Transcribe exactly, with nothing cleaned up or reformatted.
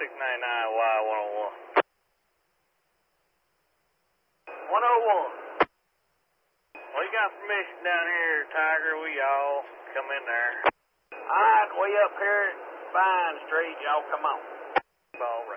six nine nine Y one oh one. one oh one. Well, you got permission down here, Tiger. We all come in there. All right, we up here at Vine Street. Y'all come on. All right.